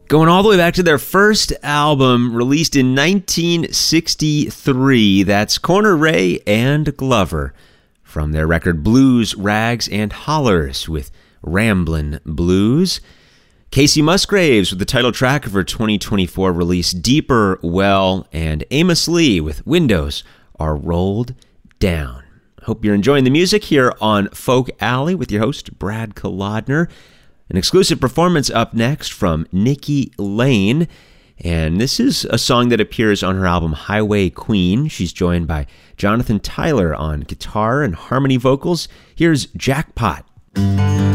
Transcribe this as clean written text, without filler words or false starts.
Going all the way back to their first album, released in 1963, that's Corner Ray and Glover, from their record Blues, Rags, and Hollers with Ramblin' Blues. Casey Musgraves with the title track of her 2024 release Deeper Well, and Amos Lee with Windows Are Rolled Down. Hope you're enjoying the music here on Folk Alley with your host, Brad Kolodner. An exclusive performance up next from Nikki Lane, and this is a song that appears on her album Highway Queen. She's joined by Jonathan Tyler on guitar and harmony vocals. Here's Jackpot.